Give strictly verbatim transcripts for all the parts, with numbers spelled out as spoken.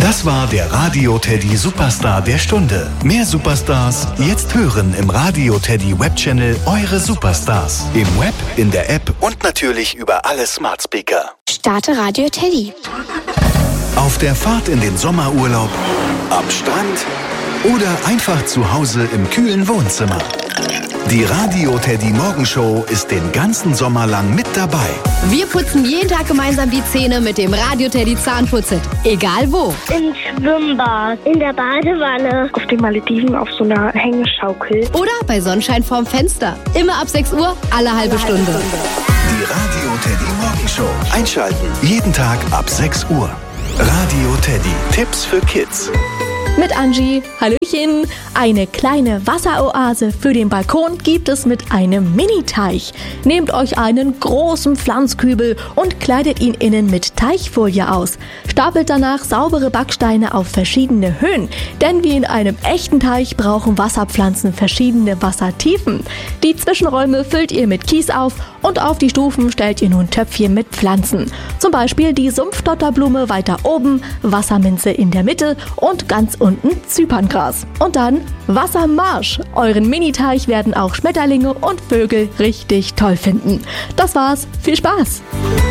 Das war der Radio Teddy Superstar der Stunde. Mehr Superstars jetzt hören im Radio Teddy Webchannel Eure Superstars. Im Web, in der App und natürlich über alle Smart Speaker. Starte Radio Teddy. Auf der Fahrt in den Sommerurlaub, am Strand oder einfach zu Hause im kühlen Wohnzimmer. Die Radio Teddy Morgenshow ist den ganzen Sommer lang mit dabei. Wir putzen jeden Tag gemeinsam die Zähne mit dem Radio Teddy Zahnputzhit. Egal wo. Im Schwimmbad, in der Badewanne, auf den Malediven auf so einer Hängeschaukel. Oder bei Sonnenschein vorm Fenster. Immer ab sechs Uhr, alle halbe Stunde. Die Radio Teddy Morgenshow. Einschalten. Jeden Tag ab sechs Uhr. Radio Teddy. Tipps für Kids. Mit Angie. Hallöchen. Eine kleine Wasseroase für den Balkon gibt es mit einem Mini-Teich. Nehmt euch einen großen Pflanzkübel und kleidet ihn innen mit Teichfolie aus. Stapelt danach saubere Backsteine auf verschiedene Höhen. Denn wie in einem echten Teich brauchen Wasserpflanzen verschiedene Wassertiefen. Die Zwischenräume füllt ihr mit Kies auf und auf die Stufen stellt ihr nun Töpfchen mit Pflanzen. Zum Beispiel die Sumpfdotterblume weiter oben, Wasserminze in der Mitte und ganz unten Zyperngras. Und dann Wassermarsch. Euren Mini-Teich werden auch Schmetterlinge und Vögel richtig toll finden. Das war's. Viel Spaß!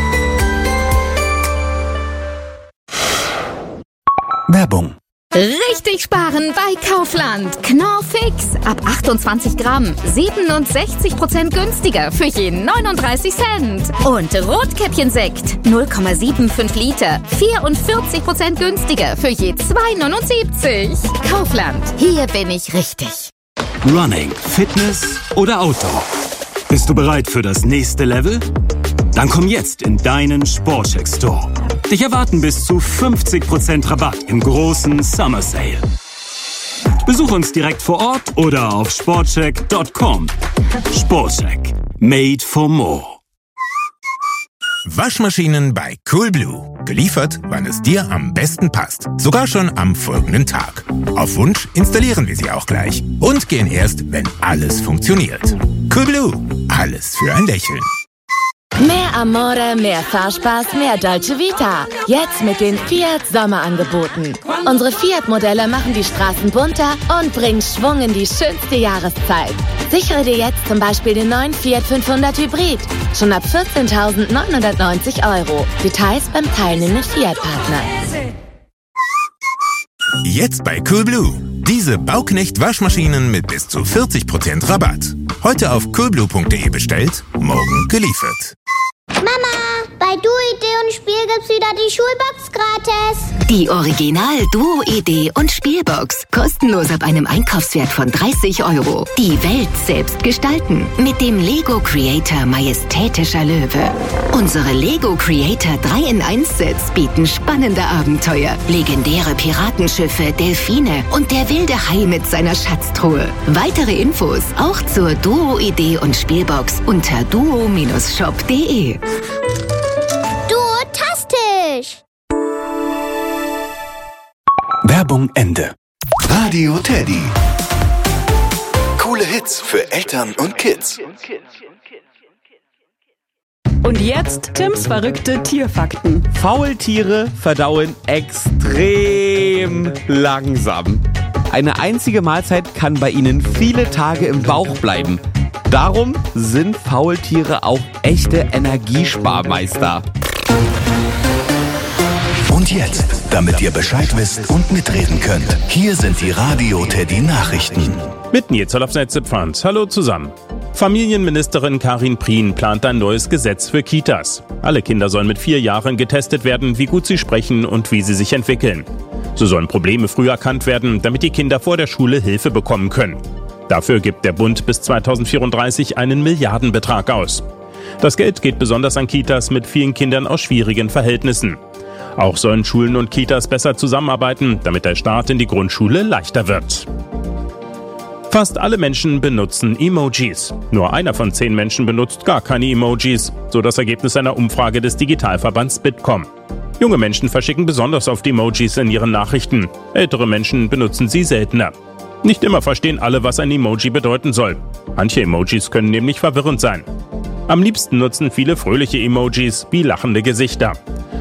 Werbung. Richtig sparen bei Kaufland. Knorr Fix. Ab achtundzwanzig Gramm. siebenundsechzig Prozent günstiger für jeden neununddreißig Cent. Und Rotkäppchensekt. null Komma fünfundsiebzig Liter. vierundvierzig Prozent günstiger für je zwei neunundsiebzig. Kaufland. Hier bin ich richtig. Running, Fitness oder Outdoor? Bist du bereit für das nächste Level? Dann komm jetzt in deinen Sportcheck Store. Dich erwarten bis zu fünfzig Prozent Rabatt im großen Summer Sale. Besuch uns direkt vor Ort oder auf sportcheck Punkt com. Sportcheck. Made for more. Waschmaschinen bei Coolblue. Geliefert, wann es dir am besten passt. Sogar schon am folgenden Tag. Auf Wunsch installieren wir sie auch gleich. Und gehen erst, wenn alles funktioniert. Coolblue. Alles für ein Lächeln. Mehr Amore, mehr Fahrspaß, mehr Dolce Vita. Jetzt mit den Fiat Sommerangeboten. Unsere Fiat-Modelle machen die Straßen bunter und bringen Schwung in die schönste Jahreszeit. Sichere dir jetzt zum Beispiel den neuen Fiat fünfhundert Hybrid. Schon ab vierzehntausendneunhundertneunzig Euro. Details beim teilnehmenden Fiat-Partner. Jetzt bei Coolblue. Diese Bauknecht-Waschmaschinen mit bis zu vierzig Prozent Rabatt. Heute auf coolblue punkt de bestellt, morgen geliefert. Mama, bei Duo-Idee und Spiel gibt's wieder die Schulbox gratis. Die Original Duo-Idee und Spielbox. Kostenlos ab einem Einkaufswert von dreißig Euro. Die Welt selbst gestalten. Mit dem Lego Creator Majestätischer Löwe. Unsere Lego Creator drei in eins Sets bieten spannende Abenteuer. Legendäre Piratenschiffe, Delfine und der wilde Hai mit seiner Schatztruhe. Weitere Infos auch zur Duo-Idee und Spielbox unter duo Bindestrich shop punkt de. Duotastisch. Werbung Ende. Radio Teddy. Coole Hits für Eltern und Kids. Und jetzt Tims verrückte Tierfakten. Faultiere verdauen extrem langsam. Eine einzige Mahlzeit kann bei ihnen viele Tage im Bauch bleiben. Darum sind Faultiere auch echte Energiesparmeister. Und jetzt, damit ihr Bescheid wisst und mitreden könnt, hier sind die Radio Teddy Nachrichten. Mit Nils Olafsnetze-Pfand. Hallo zusammen. Familienministerin Karin Prien plant ein neues Gesetz für Kitas. Alle Kinder sollen mit vier Jahren getestet werden, wie gut sie sprechen und wie sie sich entwickeln. So sollen Probleme früh erkannt werden, damit die Kinder vor der Schule Hilfe bekommen können. Dafür gibt der Bund bis zweitausendvierunddreißig einen Milliardenbetrag aus. Das Geld geht besonders an Kitas mit vielen Kindern aus schwierigen Verhältnissen. Auch sollen Schulen und Kitas besser zusammenarbeiten, damit der Start in die Grundschule leichter wird. Fast alle Menschen benutzen Emojis. Nur einer von zehn Menschen benutzt gar keine Emojis, so das Ergebnis einer Umfrage des Digitalverbands Bitkom. Junge Menschen verschicken besonders oft Emojis in ihren Nachrichten. Ältere Menschen benutzen sie seltener. Nicht immer verstehen alle, was ein Emoji bedeuten soll. Manche Emojis können nämlich verwirrend sein. Am liebsten nutzen viele fröhliche Emojis wie lachende Gesichter.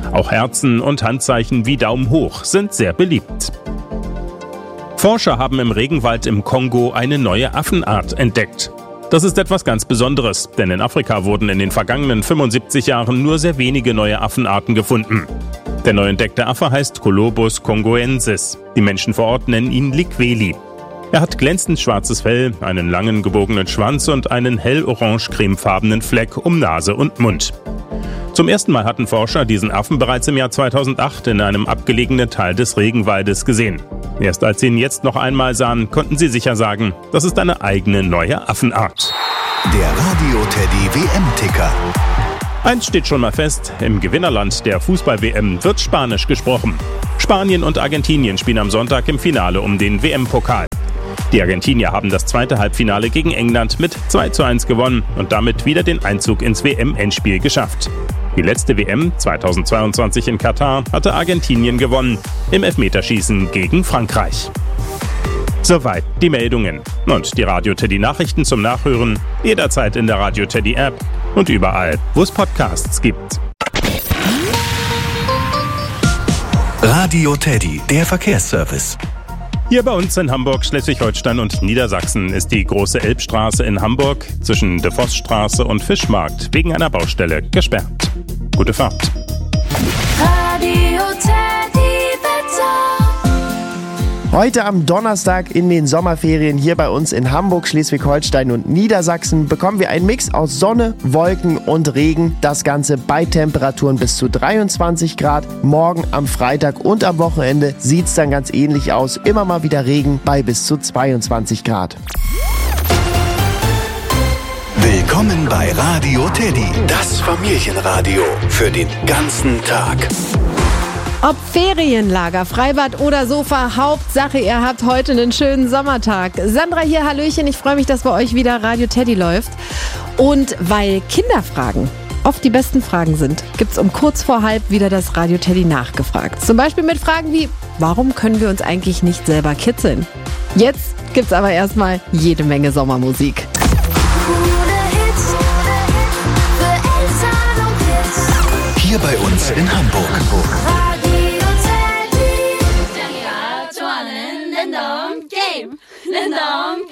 Auch Herzen und Handzeichen wie Daumen hoch sind sehr beliebt. Forscher haben im Regenwald im Kongo eine neue Affenart entdeckt. Das ist etwas ganz Besonderes, denn in Afrika wurden in den vergangenen fünfundsiebzig Jahren nur sehr wenige neue Affenarten gefunden. Der neu entdeckte Affe heißt Colobus congoensis. Die Menschen vor Ort nennen ihn Liqueli. Er hat glänzend schwarzes Fell, einen langen gebogenen Schwanz und einen hell-orange-cremefarbenen Fleck um Nase und Mund. Zum ersten Mal hatten Forscher diesen Affen bereits im Jahr zweitausendacht in einem abgelegenen Teil des Regenwaldes gesehen. Erst als sie ihn jetzt noch einmal sahen, konnten sie sicher sagen, das ist eine eigene neue Affenart. Der Radio Teddy W M-Ticker. Eins steht schon mal fest, im Gewinnerland der Fußball-W M wird Spanisch gesprochen. Spanien und Argentinien spielen am Sonntag im Finale um den W M-Pokal. Die Argentinier haben das zweite Halbfinale gegen England mit zwei zu eins gewonnen und damit wieder den Einzug ins W M-Endspiel geschafft. Die letzte W M zweitausendzweiundzwanzig in Katar hatte Argentinien gewonnen, im Elfmeterschießen gegen Frankreich. Soweit die Meldungen. Und die Radio Teddy Nachrichten zum Nachhören jederzeit in der Radio Teddy App und überall, wo es Podcasts gibt. Radio Teddy, der Verkehrsservice. Hier bei uns in Hamburg, Schleswig-Holstein und Niedersachsen ist die große Elbstraße in Hamburg zwischen De Vossstraße und Fischmarkt wegen einer Baustelle gesperrt. Gute Fahrt. Radio Teddy Wetter. Heute am Donnerstag in den Sommerferien hier bei uns in Hamburg, Schleswig-Holstein und Niedersachsen bekommen wir einen Mix aus Sonne, Wolken und Regen. Das Ganze bei Temperaturen bis zu dreiundzwanzig Grad. Morgen am Freitag und am Wochenende sieht es dann ganz ähnlich aus. Immer mal wieder Regen bei bis zu zweiundzwanzig Grad. Willkommen bei Radio Teddy, das Familienradio für den ganzen Tag. Ob Ferienlager, Freibad oder Sofa, Hauptsache ihr habt heute einen schönen Sommertag. Sandra hier, hallöchen, ich freue mich, dass bei euch wieder Radio Teddy läuft. Und weil Kinderfragen oft die besten Fragen sind, gibt's um kurz vor halb wieder das Radio Teddy nachgefragt. Zum Beispiel mit Fragen wie, warum können wir uns eigentlich nicht selber kitzeln? Jetzt gibt's aber erstmal jede Menge Sommermusik. Hier bei uns in Hamburg. Game.